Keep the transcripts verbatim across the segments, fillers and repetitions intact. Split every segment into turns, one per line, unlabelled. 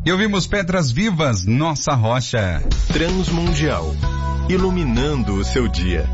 E ouvimos Pedras Vivas, Nossa Rocha.
Transmundial, iluminando o seu dia.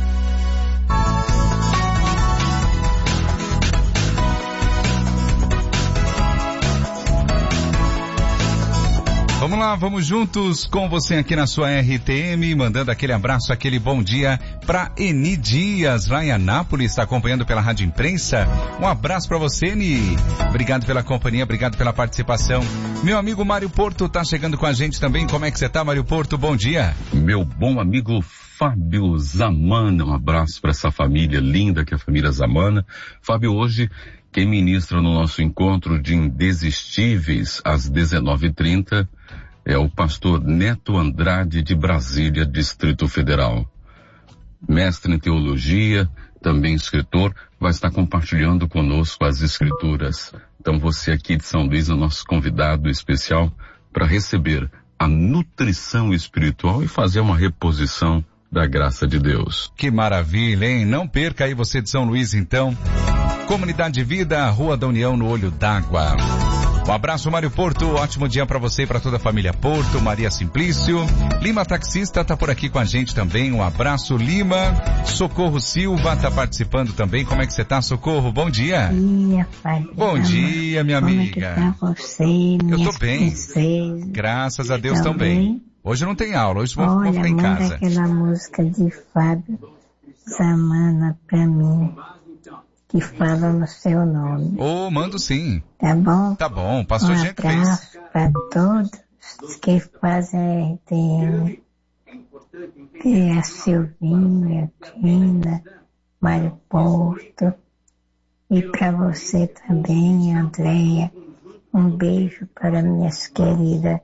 Vamos lá, vamos juntos com você aqui na sua R T M, mandando aquele abraço, aquele bom dia para Eni Dias, lá em Anápolis, está acompanhando pela Rádio Imprensa. Um abraço para você, Eni. Obrigado pela companhia, obrigado pela participação. Meu amigo Mário Porto está chegando com a gente também. Como é que você está, Mário Porto? Bom dia.
Meu bom amigo Fábio Zamana, um abraço para essa família linda que é a família Zamana. Fábio, hoje quem ministra no nosso encontro de indesistíveis às dezenove e trinta é o pastor Neto Andrade de Brasília, Distrito Federal. Mestre em teologia, também escritor, vai estar compartilhando conosco as escrituras. Então você aqui de São Luís é nosso convidado especial para receber a nutrição espiritual e fazer uma reposição da graça de Deus.
Que maravilha, hein? Não perca aí você de São Luís, então. Comunidade de Vida, Rua da União, no Olho d'Água. Um abraço, Mário Porto, ótimo dia para você e para toda a família Porto, Maria Simplício. Lima Taxista tá por aqui com a gente também, um abraço, Lima. Socorro Silva tá participando também, como é que você tá, Socorro? Bom dia.
Bom dia, pai.
Bom dia, minha
como
amiga.
Como é que tá você, minhas
Eu tô bem,
princesas?
Graças a Deus também. Hoje não tem aula, hoje vou,
Olha,
vou ficar em
manda
casa.
Aquela música de Fábio Zamana pra mim, que fala no seu nome.
Oh, mando sim.
Tá bom?
Tá bom, pastor
um
Jean que fez.
Um abraço pra todos que fazem a R T M. Que é a Silvinha, Tina, Mário Porto. E pra você também, Andréia. Um beijo para minhas queridas,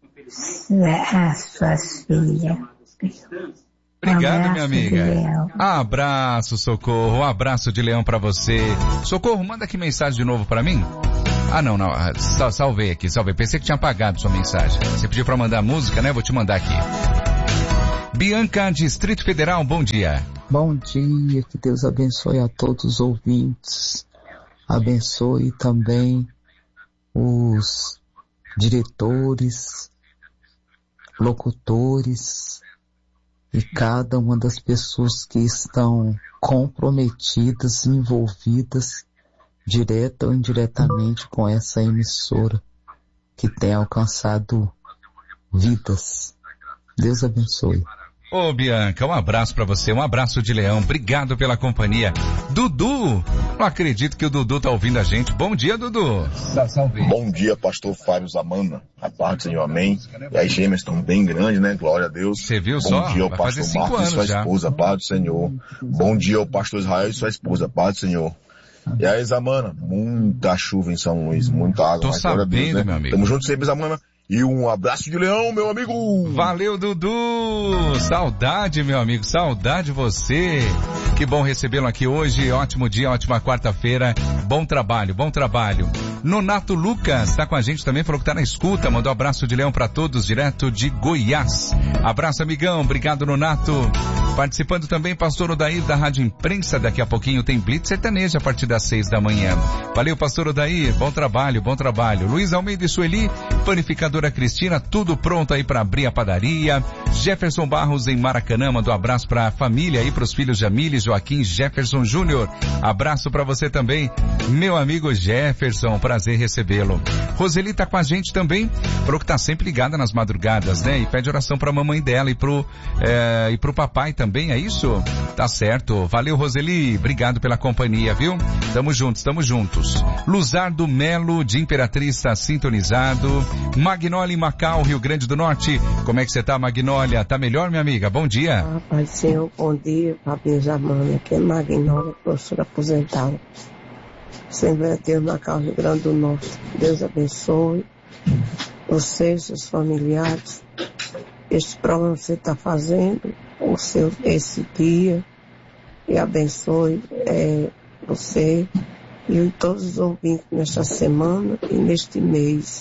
as suas filhas.
Obrigado,
um
minha amiga. Abraço, Socorro. Um abraço de leão pra você. Socorro, manda aqui mensagem de novo pra mim. Ah, não, não. Sal, salvei aqui, salvei. Pensei que tinha apagado sua mensagem. Você pediu pra mandar música, né? Vou te mandar aqui. Bianca, Distrito Federal, bom dia.
Bom dia, que Deus abençoe a todos os ouvintes. Abençoe também os diretores, locutores e cada uma das pessoas que estão comprometidas, envolvidas, direta ou indiretamente com essa emissora que tem alcançado vidas. Deus abençoe.
Ô, Bianca, um abraço pra você, um abraço de leão, obrigado pela companhia. Dudu, não acredito que o Dudu tá ouvindo a gente. Bom dia, Dudu.
Bom dia, pastor Fábio Zamana, a paz do Senhor, amém. E as gêmeas estão bem grandes, né, glória a Deus.
Você viu
Bom
só?
Bom dia ao
Vai
pastor Marcos e sua
já.
esposa, paz do Senhor. Bom dia ao pastor Israel e sua esposa, paz do Senhor. E aí, Zamana, muita chuva em São Luís, muita água.
Tô
mas,
sabendo,
Deus, né?
meu amigo.
Tamo junto sempre, Zamana. E um abraço de leão, meu amigo!
Valeu, Dudu! Saudade, meu amigo, saudade você! Que bom recebê-lo aqui hoje, ótimo dia, ótima quarta-feira, bom trabalho, bom trabalho. Nonato Lucas tá com a gente também, falou que tá na escuta, mandou um abraço de leão pra todos, direto de Goiás. Abraço, amigão, obrigado, Nonato. Participando também, pastor Odair da Rádio Imprensa, daqui a pouquinho tem Blitz Sertaneja a partir das seis da manhã. Valeu, pastor Odair, bom trabalho, bom trabalho. Luiz Almeida e Sueli, panificadora Cristina, tudo pronto aí para abrir a padaria. Jefferson Barros em Maracanã, mandou um abraço para a família aí, para os filhos Jamile, Joaquim, Jefferson Júnior. Abraço para você também, meu amigo Jefferson, prazer recebê-lo. Roseli tá com a gente também, falou que tá sempre ligada nas madrugadas, né? E pede oração para a mamãe dela e pro, é, e pro papai também, é isso? Tá certo. Valeu, Roseli, obrigado pela companhia, viu? Tamo juntos, tamo juntos. Luzardo Melo de Imperatriz tá sintonizado. Magnólia em Macau, Rio Grande do Norte. Como é que você tá, Magnólia? Tá melhor, minha amiga? Bom dia.
Ah, Pai do Senhor, bom dia, Fabinho Zamana, aqui é Magnólia, professora aposentada. Assembleia de Deus, Macau, Rio Grande do Norte. Deus abençoe você, seus familiares. Este programa que você está fazendo, o seu, esse dia, e abençoe é, você e todos os ouvintes nesta semana e neste mês.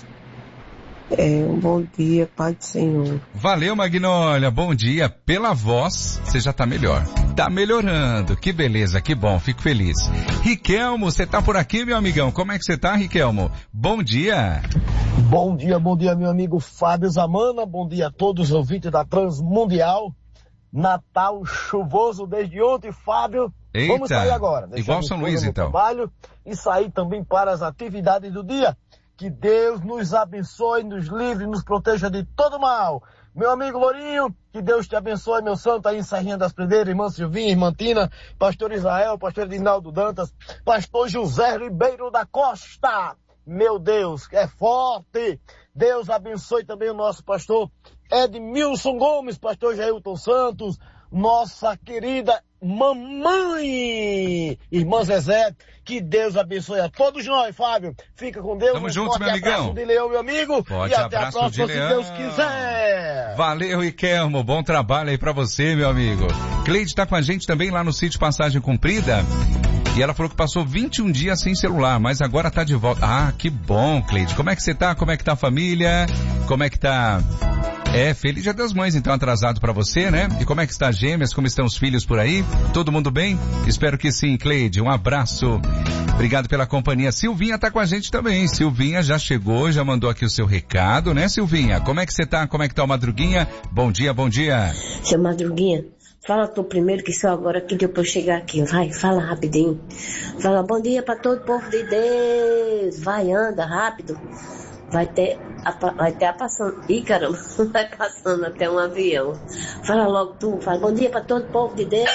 É, um bom dia, Pai do Senhor.
Valeu, Magnólia, bom dia. Pela voz, você já tá melhor. Tá melhorando, que beleza, que bom, fico feliz. Riquelmo, você tá por aqui, meu amigão? Como é que você tá, Riquelmo? Bom dia.
Bom dia, bom dia, meu amigo Fábio Zamana. Bom dia a todos os ouvintes da Transmundial. Natal chuvoso desde ontem, Fábio.
Eita,
vamos sair agora.
Igual São Luís, então.
Trabalho e sair também para as atividades do dia. Que Deus nos abençoe, nos livre, nos proteja de todo mal. Meu amigo Lourinho, que Deus te abençoe, meu santo, aí em Serrinha das Predeiras, irmã Silvinha, irmã Tina, pastor Israel, pastor Edinaldo Dantas, pastor José Ribeiro da Costa. Meu Deus, é forte. Deus abençoe também o nosso pastor Edmilson Gomes, pastor Jailton Santos, nossa querida mamãe, irmã Zezé. Que Deus abençoe a todos nós, Fábio. Fica com Deus.
Tamo
um
junto,
forte
meu amigão.
Abraço de Leão, meu amigo.
Forte
e até a
abraço
próxima,
de
se
Leão.
Deus quiser.
Valeu, Iquelmo. Bom trabalho aí pra você, meu amigo. Cleide tá com a gente também lá no sítio Passagem Cumprida. E ela falou que passou vinte e um dias sem celular, mas agora tá de volta. Ah, que bom, Cleide. Como é que você tá? Como é que tá a família? Como é que tá... É, feliz Dia das Mães, então, atrasado pra você, né? E como é que está as gêmeas? Como estão os filhos por aí? Todo mundo bem? Espero que sim, Cleide. Um abraço. Obrigado pela companhia. Silvinha tá com a gente também. Silvinha já chegou, já mandou aqui o seu recado, né, Silvinha? Como é que você tá? Como é que tá o Madruguinha? Bom dia, bom dia.
Seu Madruguinha, fala tu primeiro que só agora que deu pra eu chegar aqui. Vai, fala rapidinho. Fala bom dia pra todo o povo de Deus. Vai, anda, rápido. Vai ter, a, vai ter a passando. Ih, caramba, vai passando até um avião. Fala logo tu, fala bom dia pra todo o povo de Deus.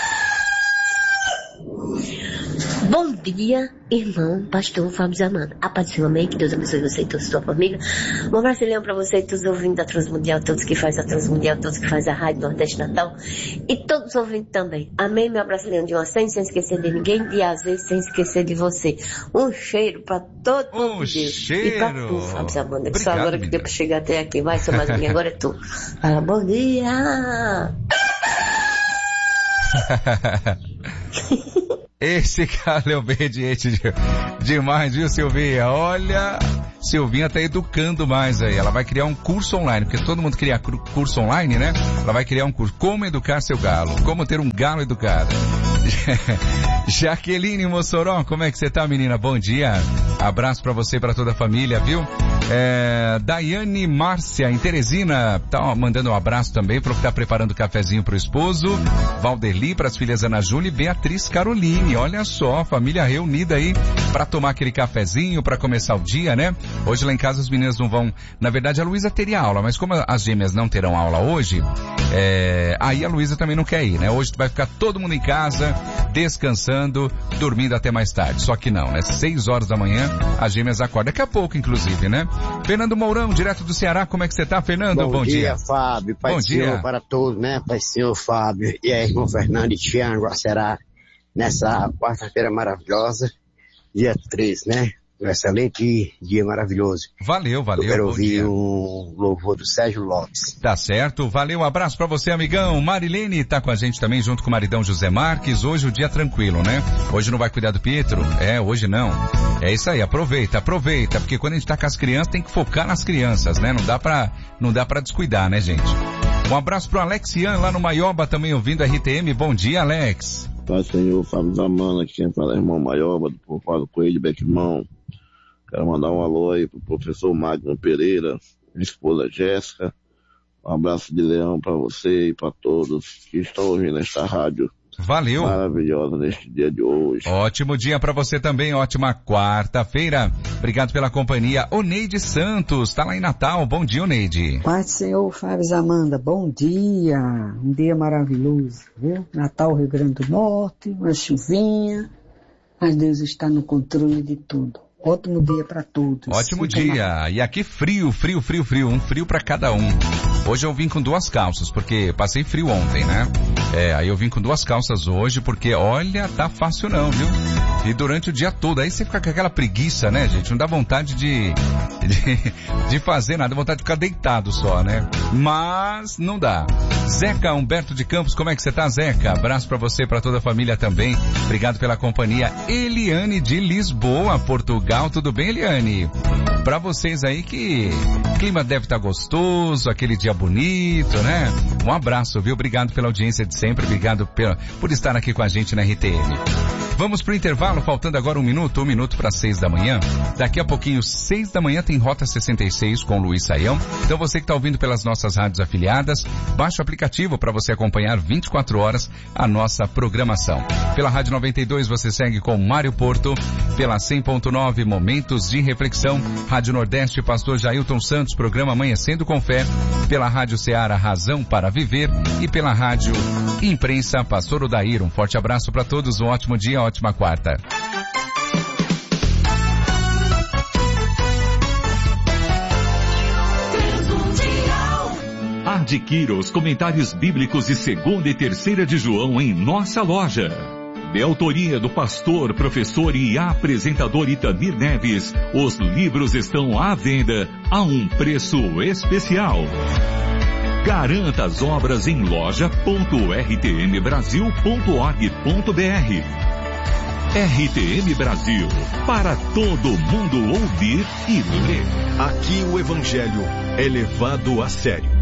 Bom dia, irmão, pastor Fábio Zamana. A paz do Senhor, amém. Que Deus abençoe você e toda a sua família. Um abraço leão pra você e todos os ouvintes da Transmundial, todos que fazem a Transmundial, todos que fazem a Rádio Nordeste Natal e todos os ouvintes também. Amém, meu abraço leão de uma sem, sem esquecer de ninguém, de azeite, sem esquecer de você. Um cheiro pra todo mundo
um
de Deus.
cheiro.
E pra tu, Fábio Zamana, que
Obrigado,
só agora
menina.
que deu pra chegar até aqui. Vai, seu Madruguinha, agora é tu. Fala bom dia.
Esse cara é obediente de- demais, viu, Silvinha? Olha, Silvinha tá educando mais aí. Ela vai criar um curso online, porque todo mundo cria cru- curso online, né? Ela vai criar um curso. Como educar seu galo. Como ter um galo educado. Jaqueline Mossoró, como é que você tá, menina? Bom dia. Abraço pra você e pra toda a família, viu? É, Daiane Márcia, em Teresina, tá ó, mandando um abraço também, para que tá preparando o cafezinho pro esposo. Valderli, para as filhas Ana Júlia e Beatriz Caroline. Olha só, família reunida aí para tomar aquele cafezinho, para começar o dia, né? Hoje lá em casa as meninas não vão... Na verdade a Luísa teria aula, mas como as gêmeas não terão aula hoje, é, aí a Luísa também não quer ir, né? Hoje vai ficar todo mundo em casa, descansando, dormindo até mais tarde. Só que não, né? Seis horas da manhã, as gêmeas acordam. Daqui a pouco, inclusive, né? Fernando Mourão, direto do Ceará. Como é que você tá, Fernando?
Bom,
Bom
dia,
dia.
Fábio. Pai
Bom
do Senhor
dia.
para todos, né? Pai do Senhor, Fábio e a irmã Fernanda e Tiago, será nessa quarta-feira maravilhosa, dia três, né? Um excelente dia maravilhoso.
Valeu, valeu.
Eu quero
bom
ouvir
dia.
um louvor do Sérgio Lopes.
Tá certo, valeu, um abraço pra você, amigão. Marilene tá com a gente também, junto com o maridão José Marques. Hoje o dia tranquilo, né? Hoje não vai cuidar do Pietro? É, hoje não. É isso aí, aproveita, aproveita, porque quando a gente tá com as crianças, tem que focar nas crianças, né? Não dá pra, não dá pra descuidar, né, gente? Um abraço pro Alexian, lá no Maioba, também ouvindo a R T M. Bom dia, Alex.
Pai Senhor, Fábio Zamana, aqui quem fala é irmão Maioba, do Porfado Coelho, Bequimão. Quero mandar um alô aí pro professor Magno Pereira, minha esposa Jéssica. Um abraço de leão para você e para todos que estão ouvindo esta rádio.
Valeu.
Maravilhosa neste dia de hoje.
Ótimo dia pra você também, ótima quarta-feira. Obrigado pela companhia. Oneide Santos, tá lá em Natal. Bom dia, Oneide.
Pai do Senhor, Fábio Zamanda, bom dia. Um dia maravilhoso, viu? Natal, Rio Grande do Norte, uma chuvinha, mas Deus está no controle de tudo. Ótimo dia para todos.
Ótimo
Fica
dia.
na...
E aqui frio, frio, frio, frio. Um frio pra cada um. Hoje eu vim com duas calças, porque passei frio ontem, né? É, aí eu vim com duas calças hoje, porque olha, tá fácil não, viu? E durante o dia todo, aí você fica com aquela preguiça, né, gente? Não dá vontade de, de, de fazer nada, dá vontade de ficar deitado só, né? Mas não dá. Zeca Humberto de Campos, como é que você tá, Zeca? Abraço pra você e pra toda a família também. Obrigado pela companhia. Eliane de Lisboa, Portugal. Tudo bem, Eliane? Pra vocês aí que o clima deve estar gostoso, aquele dia bonito, né? Um abraço, viu? Obrigado pela audiência de sempre, obrigado pela, por estar aqui com a gente na R T M. Vamos pro intervalo, faltando agora um minuto, um minuto para seis da manhã. Daqui a pouquinho, seis da manhã, tem Rota sessenta e seis com Luiz Saião. Então você que está ouvindo pelas nossas rádios afiliadas, baixe o aplicativo para você acompanhar vinte e quatro horas a nossa programação. Pela Rádio noventa e dois você segue com Mário Porto, pela cem ponto nove Momentos de Reflexão, Rádio Nordeste, Pastor Jailton Santos, programa Amanhecendo com Fé, pela Rádio Ceará Razão para Viver e pela Rádio Imprensa Pastor Odair. Um forte abraço para todos, um ótimo dia, ótima quarta.
Adquira os comentários bíblicos de segunda e terceira de João em nossa loja. De autoria do pastor, professor e apresentador Itamir Neves, os livros estão à venda a um preço especial. Garanta as obras em loja ponto r t m brasil ponto org ponto b r. R T M Brasil, para todo mundo ouvir e ler.
Aqui o Evangelho é levado a sério.